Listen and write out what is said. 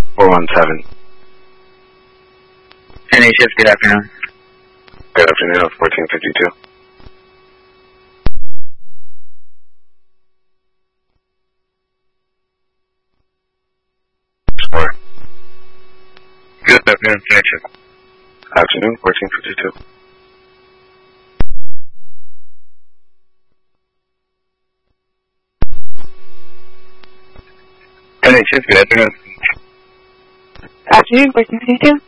417. NHS, good afternoon. Good afternoon, 1452. Good afternoon, NHS. Afternoon, 1452. NHS, good afternoon. Afternoon, 1452.